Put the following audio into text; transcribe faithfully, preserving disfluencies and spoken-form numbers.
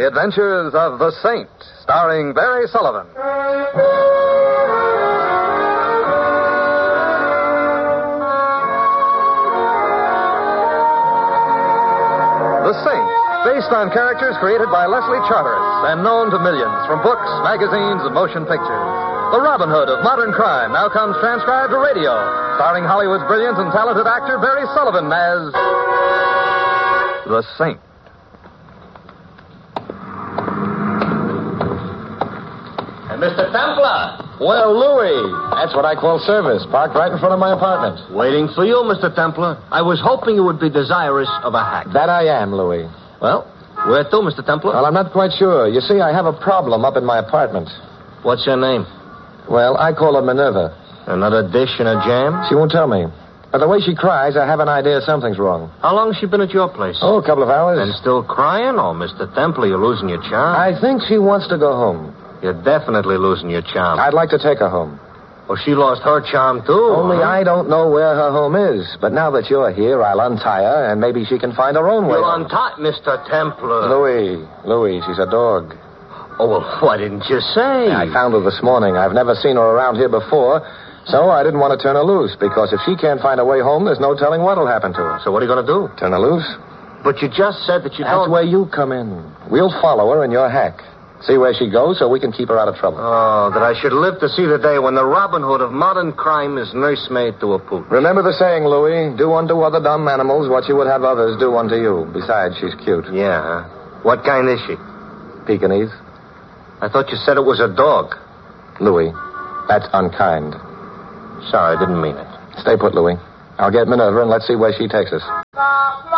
Adventures of the Saint, starring Barry Sullivan. The Saint, based on characters created by Leslie Charteris and known to millions from books, magazines, and motion pictures. The Robin Hood of modern crime now comes transcribed to radio, starring Hollywood's brilliant and talented actor Barry Sullivan as The Saint. Mister Templar. Well, Louis, that's what I call service. Parked right in front of my apartment. Waiting for you, Mister Templar. I was hoping you would be desirous of a hack. That I am, Louis. Well, where to, Mister Templar? Well, I'm not quite sure. You see, I have a problem up in my apartment. What's your name? Well, I call her Minerva. Another dish and a jam? She won't tell me. But the way she cries, I have an idea something's wrong. How long has she been at your place? Oh, a couple of hours. And still crying? Oh, Mister Templar, you're losing your charm. I think she wants to go home. You're definitely losing your charm. I'd like to take her home. Well, she lost her charm, too. Only huh? I don't know where her home is. But now that you're here, I'll untie her, and maybe she can find her own way. You'll untie Mister Templar. Louis. Louis, she's a dog. Oh, well, why didn't you say? I found her this morning. I've never seen her around here before, so I didn't want to turn her loose, because if she can't find her way home, there's no telling what'll happen to her. So what are you going to do? Turn her loose? But you just said that you That's don't... where you come in. We'll follow her in your hack. See where she goes so we can keep her out of trouble. Oh, that I should live to see the day when the Robin Hood of modern crime is nursemaid to a poodle. Remember the saying, Louis, do unto other dumb animals what you would have others do unto you. Besides, she's cute. Yeah, huh? What kind is she? Pekingese. I thought you said it was a dog. Louis, that's unkind. Sorry, I didn't mean it. Stay put, Louis. I'll get Minerva and let's see where she takes us.